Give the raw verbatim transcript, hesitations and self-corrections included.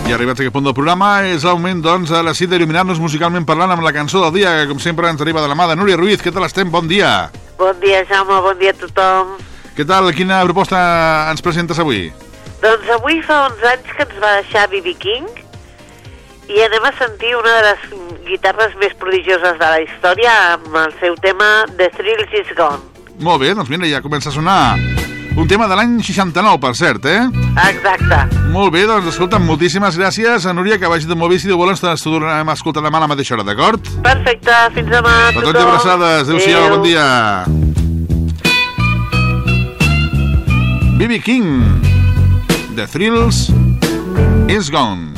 I arribats a aquest punt del programa és el moment, doncs, a la cita d'il·luminar-nos musicalment parlant amb la cançó del dia, que com sempre ens arriba de la mà de Núria Ruiz. Què tal estem? Bon dia. Bon dia, Jaume, bon dia a tothom. Què tal? Quina proposta ens presentes avui? Doncs avui fa onze anys que ens va deixar B B King i anem a sentir una de les guitarres més prodigioses de la història amb el seu tema The Thrills Is Gone. Molt bé, doncs mira, ja comença a sonar un tema de l'any seixanta-nou, per cert, eh? Exacte. Molt bé, doncs escolta, moltíssimes gràcies a Núria, que vagi tot molt bé. Si Déu vol, ens tornarem a escoltar demà a la mateixa hora, d'acord? Perfecte, fins demà a tothom. A tots i abraçades, adéu-siau, bon dia. B B King, The Thrills Is Gone.